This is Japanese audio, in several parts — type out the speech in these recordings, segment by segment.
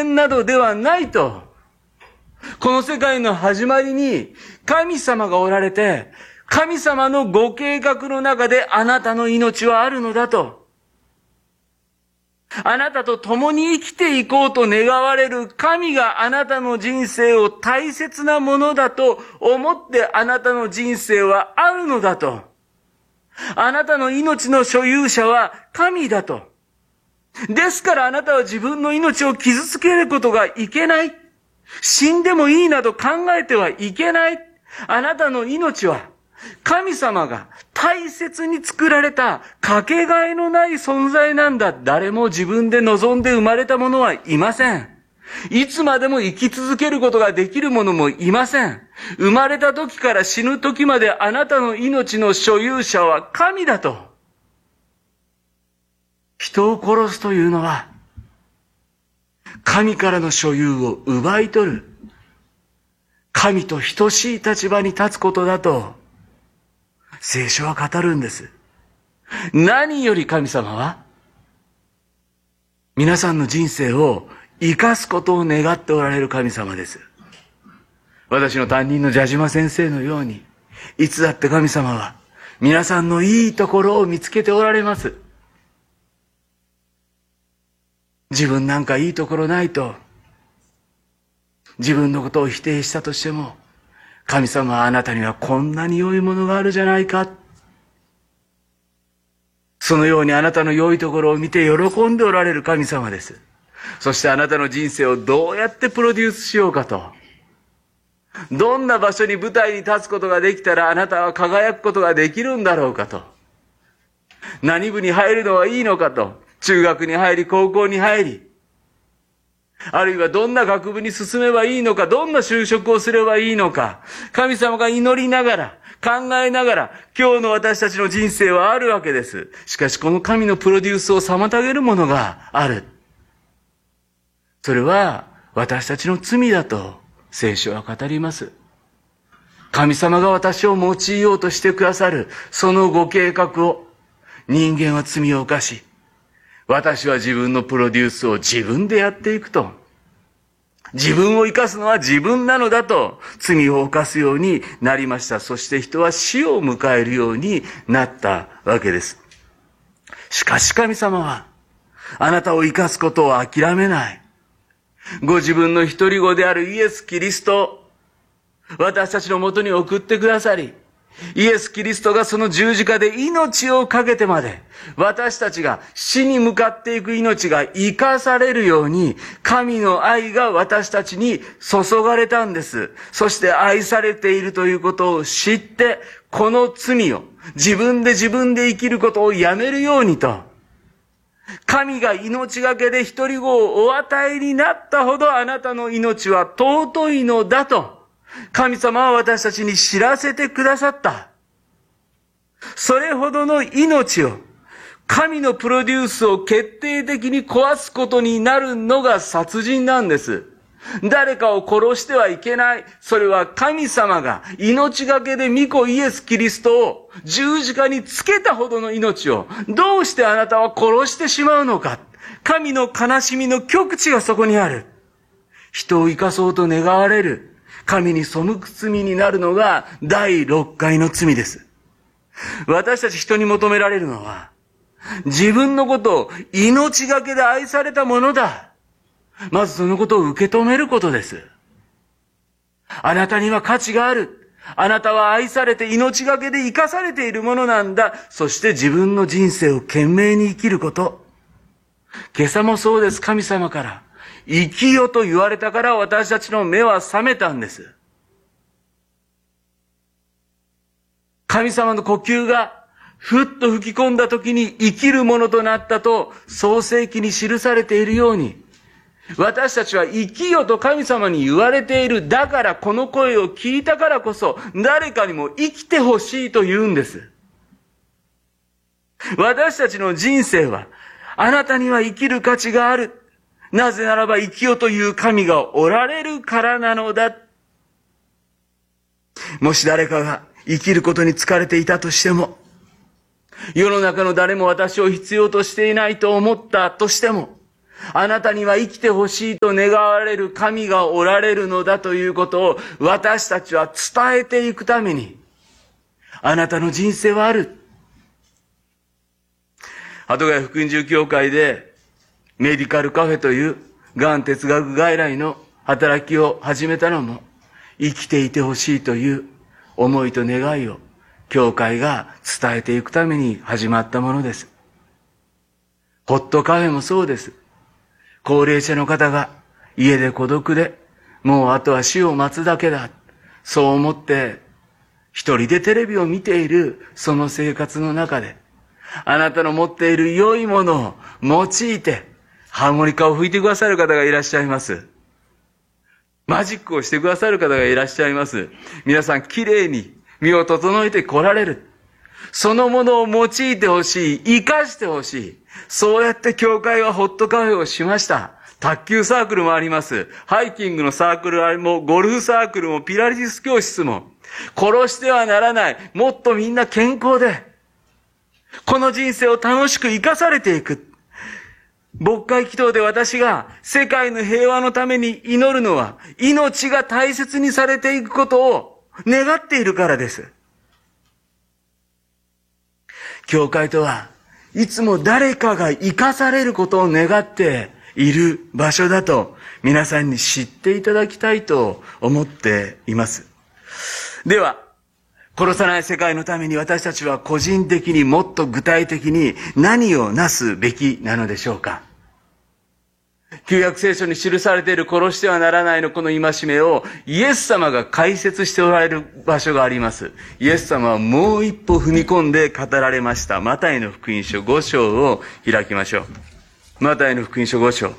然などではないと。この世界の始まりに神様がおられて、神様のご計画の中であなたの命はあるのだと。あなたと共に生きていこうと願われる神があなたの人生を大切なものだと思ってあなたの人生はあるのだと。あなたの命の所有者は神だと。ですからあなたは自分の命を傷つけることがいけない。死んでもいいなど考えてはいけない。あなたの命は神様が大切に作られたかけがえのない存在なんだ。誰も自分で望んで生まれたものはいません。いつまでも生き続けることができるものもいません。生まれた時から死ぬ時まであなたの命の所有者は神だと。人を殺すというのは神からの所有を奪い取る、神と等しい立場に立つことだと聖書は語るんです。何より神様は皆さんの人生を生かすことを願っておられる神様です。私の担任の蛇島先生のように、いつだって神様は皆さんのいいところを見つけておられます。自分なんかいいところないと自分のことを否定したとしても、神様はあなたにはこんなに良いものがあるじゃないか。そのようにあなたの良いところを見て喜んでおられる神様です。そしてあなたの人生をどうやってプロデュースしようかと。どんな場所に舞台に立つことができたらあなたは輝くことができるんだろうかと。何部に入るのはいいのかと。中学に入り、高校に入り、あるいはどんな学部に進めばいいのか、どんな就職をすればいいのか、神様が祈りながら、考えながら、今日の私たちの人生はあるわけです。しかしこの神のプロデュースを妨げるものがある。それは私たちの罪だと聖書は語ります。神様が私を用いようとしてくださるそのご計画を人間は罪を犯し、私は自分のプロデュースを自分でやっていくと。自分を生かすのは自分なのだと罪を犯すようになりました。そして人は死を迎えるようになったわけです。しかし神様はあなたを生かすことを諦めない。ご自分の一人子であるイエス・キリストを私たちのもとに送ってくださり、イエス・キリストがその十字架で命を懸けてまで、私たちが死に向かっていく命が生かされるように、神の愛が私たちに注がれたんです。そして愛されているということを知って、この罪を自分で生きることをやめるようにと、神が命がけで一人子をお与えになったほどあなたの命は尊いのだと、神様は私たちに知らせてくださった。それほどの命を、神のプロデュースを決定的に壊すことになるのが殺人なんです。誰かを殺してはいけない。それは神様が命がけで御子イエス・キリストを十字架につけたほどの命をどうしてあなたは殺してしまうのか。神の悲しみの極致がそこにある。人を生かそうと願われる神に背く罪になるのが第6回の罪です。私たち人に求められるのは、自分のことを命がけで愛されたものだ。まずそのことを受け止めることです。あなたには価値がある。あなたは愛されて命がけで生かされているものなんだ。そして自分の人生を懸命に生きること。今朝もそうです。神様から生きよと言われたから私たちの目は覚めたんです。神様の呼吸がふっと吹き込んだ時に生きるものとなったと創世記に記されているように、私たちは生きよと神様に言われている。だからこの声を聞いたからこそ誰かにも生きてほしいと言うんです。私たちの人生はあなたには生きる価値がある。なぜならば生きよという神がおられるからなのだ。もし誰かが生きることに疲れていたとしても、世の中の誰も私を必要としていないと思ったとしても、 あなたには生きてほしいと願われる神がおられるのだということを私たちは伝えていくために、あなたの人生はある。鳩ヶ谷福音住教会でメディカルカフェというがん哲学外来の働きを始めたのも、生きていてほしいという思いと願いを教会が伝えていくために始まったものです。ホットカフェもそうです。高齢者の方が家で孤独で、もうあとは死を待つだけだ。そう思って一人でテレビを見ているその生活の中で、あなたの持っている良いものを用いてハーモニカを吹いてくださる方がいらっしゃいます。マジックをしてくださる方がいらっしゃいます。皆さんきれいに身を整えて来られる。そのものを用いてほしい。生かしてほしい。そうやって教会はホットカフェをしました。卓球サークルもあります。ハイキングのサークルも、ゴルフサークルも、ピラティス教室も。殺してはならない。もっとみんな健康で、この人生を楽しく生かされていく。牧会祈祷で私が世界の平和のために祈るのは、命が大切にされていくことを願っているからです。教会とはいつも誰かが生かされることを願っている場所だと皆さんに知っていただきたいと思っています。では、殺さない世界のために私たちは個人的にもっと具体的に何をなすべきなのでしょうか。旧約聖書に記されている殺してはならないのこの戒めをイエス様が解説しておられる場所があります。イエス様はもう一歩踏み込んで語られました。マタイの福音書5章を開きましょう。マタイの福音書5章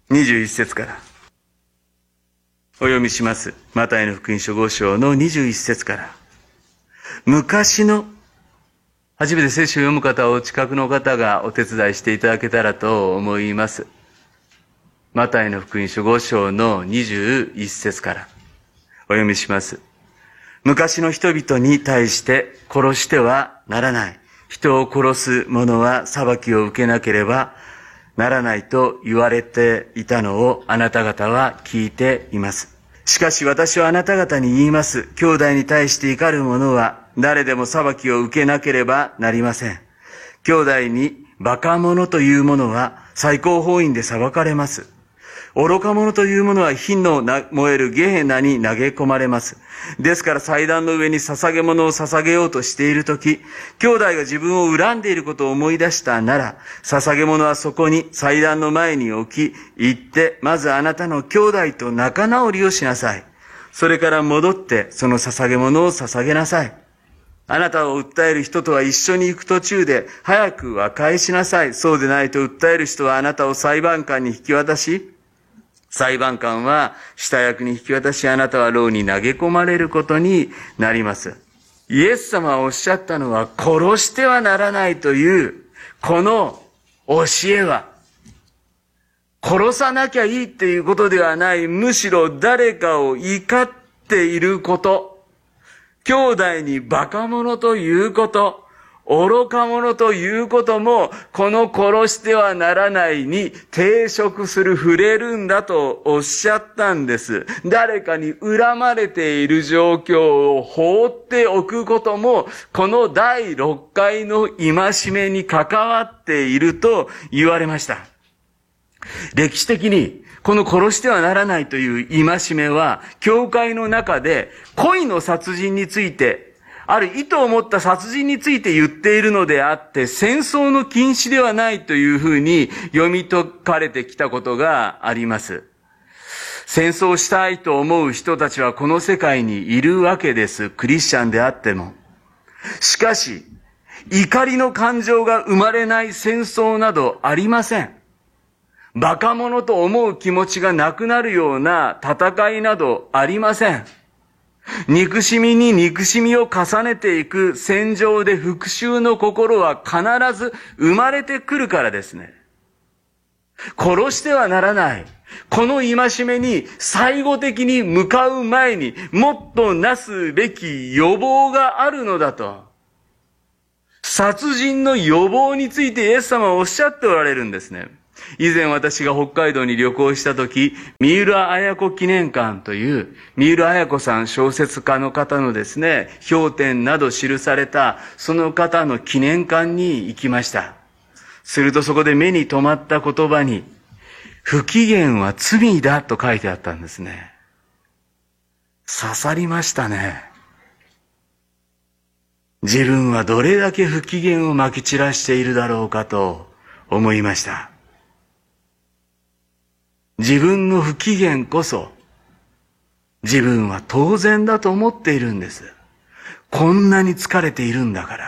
21節からお読みします。マタイの福音書5章の21節から。昔の、初めて聖書を読む方をお近くの方がお手伝いしていただけたらと思います。マタイの福音書5章の21節からお読みします。昔の人々に対して殺してはならない。人を殺す者は裁きを受けなければならないと言われていたのをあなた方は聞いています。しかし私はあなた方に言います。兄弟に対して怒る者は誰でも裁きを受けなければなりません。兄弟にバカ者という者は最高法院で裁かれます。愚か者というものは火の燃えるゲヘナに投げ込まれます。ですから祭壇の上に捧げ物を捧げようとしているとき、兄弟が自分を恨んでいることを思い出したなら、捧げ物はそこに祭壇の前に置き、行って、まずあなたの兄弟と仲直りをしなさい。それから戻ってその捧げ物を捧げなさい。あなたを訴える人とは一緒に行く途中で、早く和解しなさい。そうでないと訴える人はあなたを裁判官に引き渡し、裁判官は下役に引き渡し、あなたは牢に投げ込まれることになります。イエス様がおっしゃったのは、殺してはならないという、この教えは、殺さなきゃいいっていうことではない、むしろ誰かを怒っていること、兄弟にバカ者ということ、愚か者ということも、この殺してはならないに抵触する、触れるんだとおっしゃったんです。誰かに恨まれている状況を放っておくことも、この第6回の戒めに関わっていると言われました。歴史的に、この殺してはならないという戒めは、教会の中で恋の殺人について、ある意図を持った殺人について言っているのであって、戦争の禁止ではないというふうに読み解かれてきたことがあります。戦争したいと思う人たちはこの世界にいるわけです。クリスチャンであっても。しかし、怒りの感情が生まれない戦争などありません。バカ者と思う気持ちがなくなるような戦いなどありません。憎しみに憎しみを重ねていく戦場で復讐の心は必ず生まれてくるからですね。殺してはならない。この戒めに最後的に向かう前にもっとなすべき予防があるのだと。殺人の予防についてイエス様はおっしゃっておられるんですね。 以前私が北海道に旅行した時、三浦綾子記念館という、三浦綾子さん小説家の方のですね、評点など記された、その方の記念館に行きました。するとそこで目に留まった言葉に、不機嫌は罪だと書いてあったんですね。刺さりましたね。自分はどれだけ不機嫌をまき散らしているだろうかと思いました。自分の不機嫌こそ、自分は当然だと思っているんです。こんなに疲れているんだから。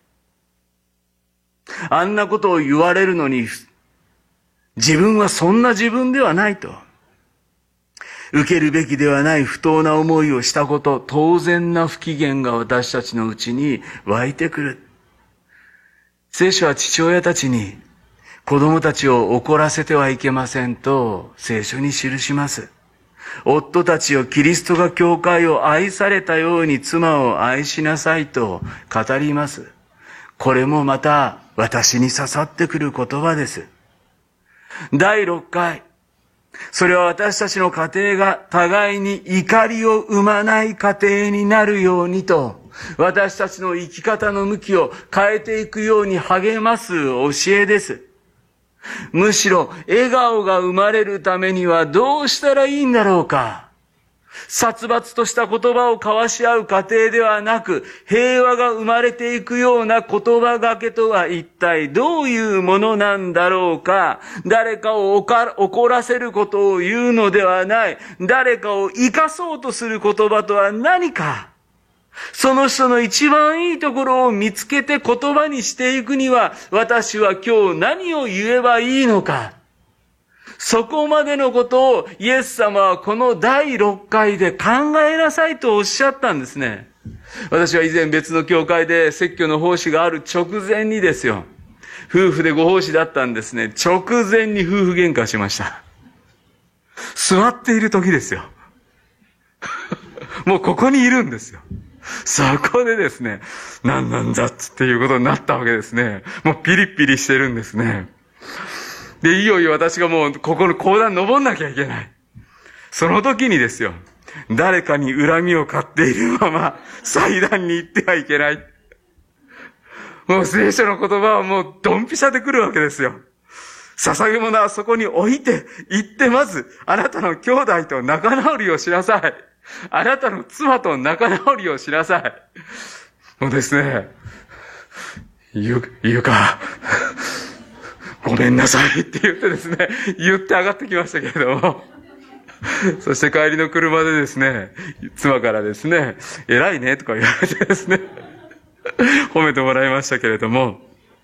あんなことを言われるのに、自分はそんな自分ではないと。受けるべきではない不当な思いをしたこと、当然な不機嫌が私たちのうちに湧いてくる。聖書は父親たちに、子供たちを怒らせてはいけませんと聖書に記します。夫たちをキリストが教会を愛されたように妻を愛しなさいと語ります。これもまた私に刺さってくる言葉です。第6回。それは私たちの家庭が互いに怒りを生まない家庭になるようにと、私たちの生き方の向きを変えていくように励ます教えです。むしろ笑顔が生まれるためにはどうしたらいいんだろうか。殺伐とした言葉を交わし合う家庭ではなく、平和が生まれていくような言葉がけとは一体どういうものなんだろうか。誰かを怒らせることを言うのではない。誰かを生かそうとする言葉とは何か。その人の一番いいところを見つけて言葉にしていくには、私は今日何を言えばいいのか。そこまでのことをイエス様はこの第6回で考えなさいとおっしゃったんですね。私は以前別の教会で説教の奉仕がある直前にですよ。夫婦でご奉仕だったんですね。直前に夫婦喧嘩しました。座っている時ですよ。もうここにいるんですよ。そこでですね、何なんだっていうことになったわけですね。もうピリピリしてるんですね。で、いよいよ私がもうここの講談登んなきゃいけない。その時にですよ、誰かに恨みを買っているまま祭壇に行ってはいけない。もう聖書の言葉はもうドンピシャで来るわけですよ。捧げ物はそこに置いて、行ってまず、あなたの兄弟と仲直りをしなさい。あなたの妻と仲直りをしなさい。もうですね、言うか。ごめんなさいって言ってですね、言って上がってきましたけれども、そして帰りの車でですね、妻からですね、偉いねとか言われてですね、褒めてもらいましたけれども、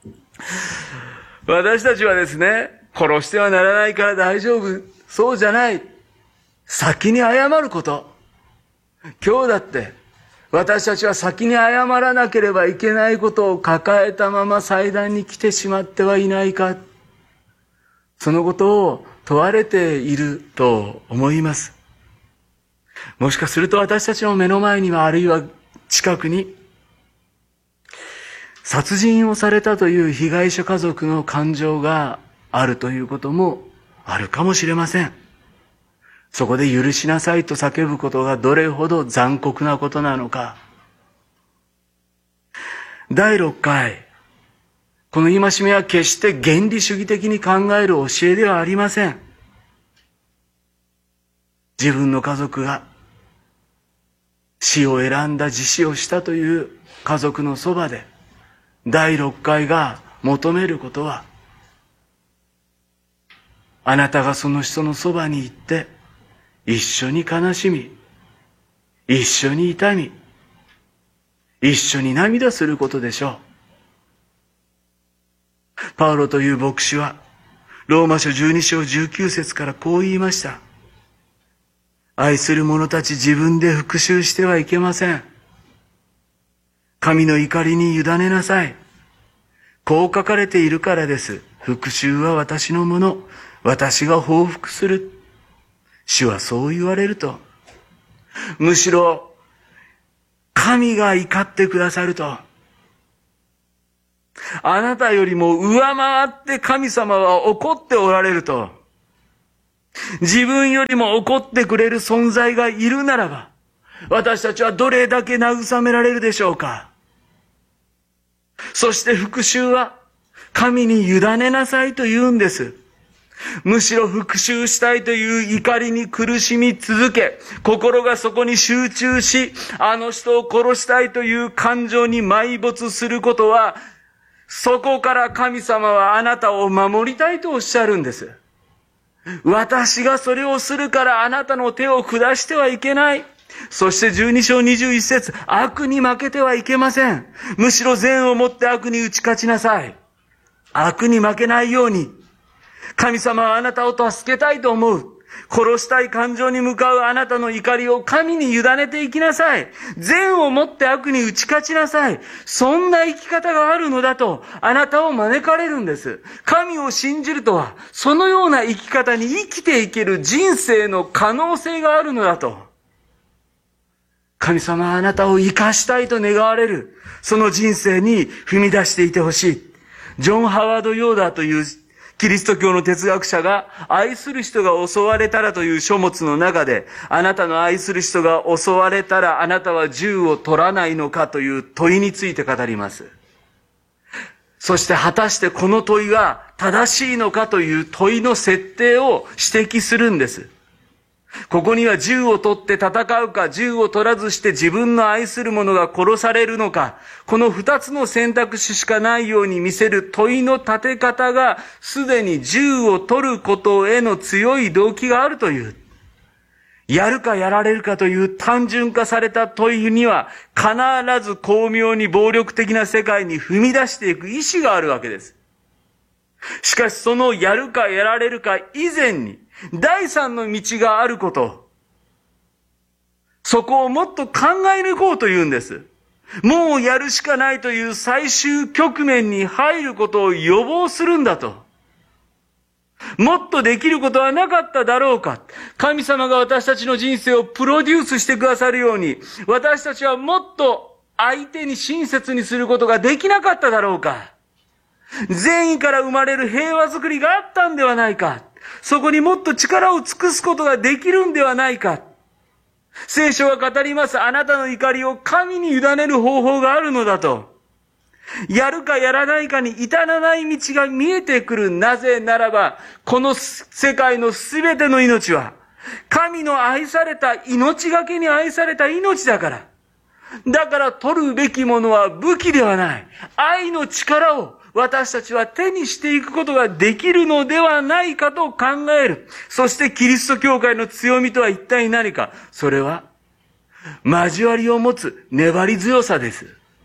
私たちはですね、殺してはならないから大丈夫、そうじゃない。先に謝ること。今日だって、私たちは先に謝らなければいけないことを抱えたまま祭壇に来てしまってはいないか。そのことを問われていると思います。もしかすると私たちの目の前には、あるいは近くに、殺人をされたという被害者家族の感情があるということもあるかもしれません。そこで許しなさいと叫ぶことがどれほど残酷なことなのか。第6回、この戒めは決して原理主義的に考える教えではありません。自分の家族が死を選んだ自死をしたという家族のそばで、第6回が求めることは、あなたがその人のそばに行って、一緒に悲しみ、一緒に痛み、一緒に涙することでしょう。パウロという牧師は、ローマ書12章19節からこう言いました。愛する者たち、自分で復讐してはいけません。神の怒りに委ねなさい。こう書かれているからです。復讐は私のもの。私が報復する。主はそう言われると。むしろ、神が怒ってくださると。 あなたよりも上回って神様は怒っておられると、自分よりも怒ってくれる存在がいるならば、私たちはどれだけ慰められるでしょうか。そして復讐は神に委ねなさいと言うんです。むしろ復讐したいという怒りに苦しみ続け、心がそこに集中し、あの人を殺したいという感情に埋没することは、そこから神様はあなたを守りたいとおっしゃるんです。私がそれをするからあなたの手を下してはいけない。そして12章21節、悪に負けてはいけません。むしろ善をもって悪に打ち勝ちなさい。悪に負けないように、神様はあなたを助けたいと思う。殺したい感情に向かうあなたの怒りを神に委ねていきなさい。善をもって悪に打ち勝ちなさい。そんな生き方があるのだと、あなたを招かれるんです。神を信じるとは、そのような生き方に生きていける人生の可能性があるのだと。神様はあなたを生かしたいと願われる、その人生に踏み出していてほしい。ジョン・ハワード・ヨーダーというキリスト教の哲学者が、愛する人が襲われたらという書物の中で、あなたの愛する人が襲われたらあなたは銃を取らないのかという問いについて語ります。そして果たしてこの問いが正しいのかという問いの設定を指摘するんです。ここには銃を取って戦うか、銃を取らずして自分の愛する者が殺されるのか、この二つの選択肢しかないように見せる問いの立て方が、すでに銃を取ることへの強い動機があるという。やるかやられるかという単純化された問いには、必ず巧妙に暴力的な世界に踏み出していく意志があるわけです。しかしそのやるかやられるか以前に、第三の道があること。そこをもっと考え抜こうと言うんです。もうやるしかないという最終局面に入ることを予防するんだと。もっとできることはなかっただろうか。神様が私たちの人生をプロデュースしてくださるように、私たちはもっと相手に親切にすることができなかっただろうか。善意から生まれる平和づくりがあったんではないか。そこにもっと力を尽くすことができるんではないか。聖書は語ります。あなたの怒りを神に委ねる方法があるのだと。やるかやらないかに至らない道が見えてくる。なぜならば、この世界のすべての命は、神の愛された命がけに愛された命だから。だから取るべきものは武器ではない。愛の力を私たちは手にしていくことができるのではないかと考える。そしてキリスト教会の強みとは一体何か。それは、交わりを持つ粘り強さです。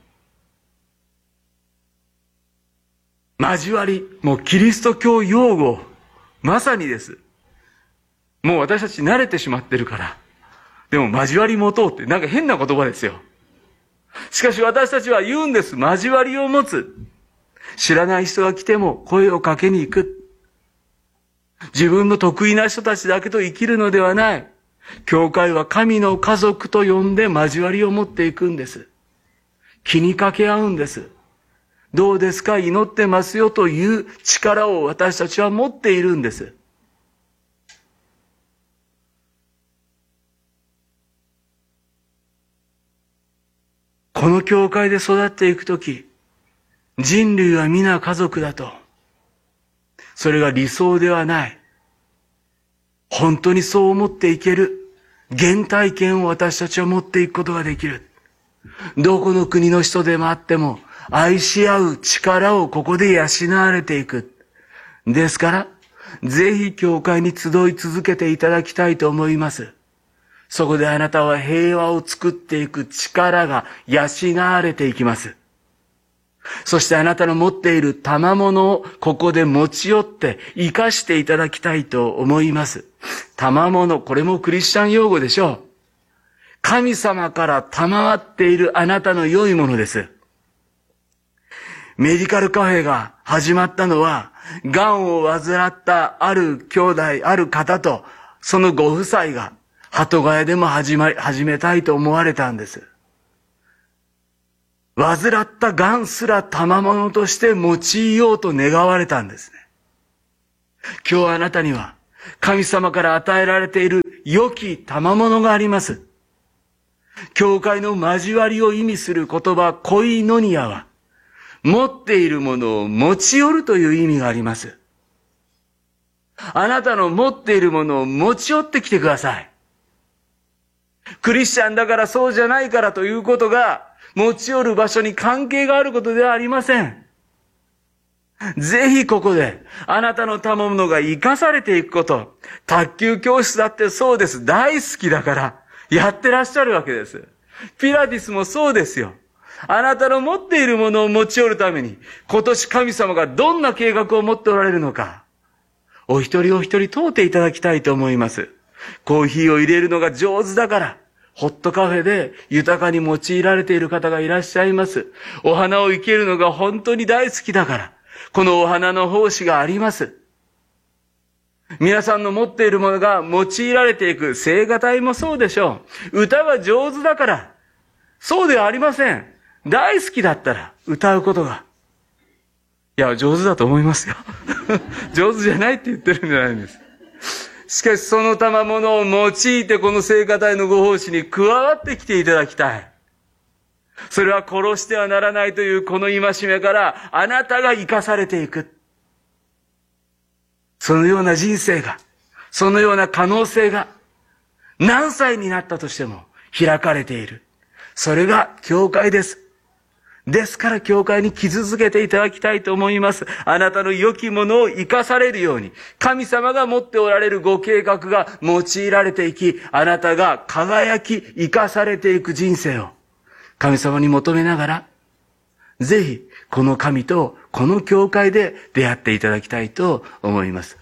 交わり、もうキリスト教用語、まさにです。もう私たち慣れてしまってるから。でも交わり持とうってなんか変な言葉ですよ。しかし私たちは言うんです。交わりを持つ。知らない人が来ても声をかけに行く。自分の得意な人たちだけと生きるのではない。教会は神の家族と呼んで交わりを持っていくんです。気にかけ合うんです。どうですか？祈ってますよという力を私たちは持っているんです。この教会で育っていくとき、人類は皆家族だと。それが理想ではない。本当にそう思っていける原体験を私たちは持っていくことができる。どこの国の人でもあっても愛し合う力をここで養われていく。ですから、ぜひ教会に集い続けていただきたいと思います。そこであなたは平和を作っていく力が養われていきます。そしてあなたの持っている賜物をここで持ち寄って生かしていただきたいと思います。賜物、これもクリスチャン用語でしょう。神様から賜っているあなたの良いものです。メディカルカフェが始まったのは、癌を患ったある兄弟、ある方とそのご夫妻が鳩ヶ谷でも始めたいと思われたんです。 患った癌すら賜物として用いようと願われたんですね。今日あなたには神様から与えられている良き賜物があります。教会の交わりを意味する言葉、コイノニアは、持っているものを持ち寄るという意味があります。あなたの持っているものを持ち寄ってきてください。クリスチャンだからそうじゃないからということが、持ち寄る場所に関係があることではありません。ぜひここで、あなたの賜物が生かされていくこと。卓球教室だってそうです。大好きだから、やってらっしゃるわけです。ピラティスもそうですよ。あなたの持っているものを持ち寄るために、今年神様がどんな計画を持っておられるのか、お一人お一人問うていただきたいと思います。コーヒーを入れるのが上手だから、ホットカフェで豊かに用いられている方がいらっしゃいます。お花を生けるのが本当に大好きだから、このお花の奉仕があります。皆さんの持っているものが用いられていく、聖歌隊もそうでしょう。歌が上手だから、そうではありません。大好きだったら歌うことが。いや、上手だと思いますよ。上手じゃないって言ってるんじゃないんです。しかしその賜物を用いてこの聖歌隊のご奉仕に加わってきていただきたい。それは殺してはならないというこの戒めからあなたが生かされていく。そのような人生が、そのような可能性が何歳になったとしても開かれている。それが教会です。ですから教会に傷つけていただきたいと思います。あなたの良きものを生かされるように、神様が持っておられるご計画が用いられていき、あなたが輝き生かされていく人生を神様に求めながら、ぜひこの神とこの教会で出会っていただきたいと思います。